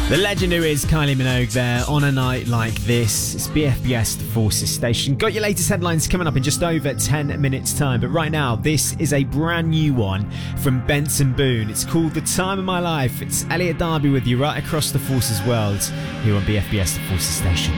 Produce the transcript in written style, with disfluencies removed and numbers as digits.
The legend who is Kylie Minogue there on a night like this. It's BFBS, the Forces Station. Got your latest headlines coming up in just over 10 minutes time. But right now, this is a brand new one from Benson Boone. It's called The Time of My Life. It's Elliot Darby with you right across the Forces world here on BFBS, the Forces Station.